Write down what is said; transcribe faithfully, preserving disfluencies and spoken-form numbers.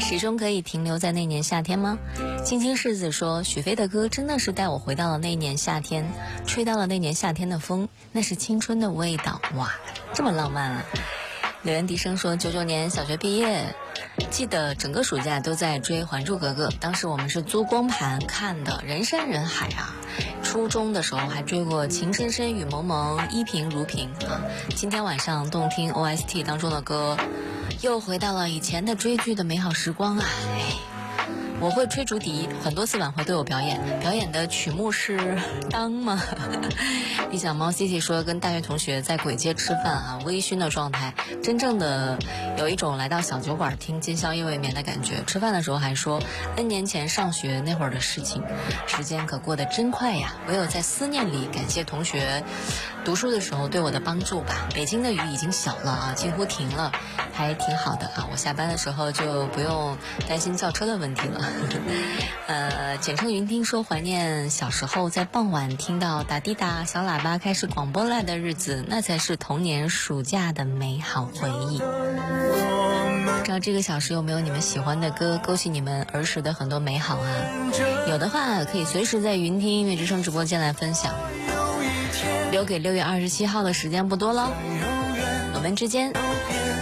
始终可以停留在那年夏天吗？青青世子说，许飞的歌真的是带我回到了那年夏天，吹到了那年夏天的风，那是青春的味道。哇，这么浪漫啊！柳岩笛声说，九九年小学毕业，记得整个暑假都在追《还珠格格》，当时我们是租光盘看的，人山人海啊。初中的时候还追过《情深深雨蒙蒙》，依萍如萍啊。今天晚上动听 O S T 当中的歌，又回到了以前的追剧的美好时光啊！哎，我会吹竹笛，很多次晚会都有表演，表演的曲目是《当》吗？理想猫 C C 说，跟大学同学在簋街吃饭啊，微醺的状态，真正的有一种来到小酒馆听今宵夜未眠的感觉。吃饭的时候还说 N 年前上学那会儿的事情，时间可过得真快呀！唯有在思念里感谢同学读书的时候对我的帮助吧。北京的雨已经小了啊，几乎停了，还挺好的啊。我下班的时候就不用担心叫车的问题了。呃，简称云听说，怀念小时候在傍晚听到打滴答小喇叭开始广播了的日子，那才是童年暑假的美好回忆。不知道这个小时有没有你们喜欢的歌，勾起你们儿时的很多美好啊？有的话可以随时在云听音乐之声直播间来分享。留给六月二十七号的时间不多了，我们之间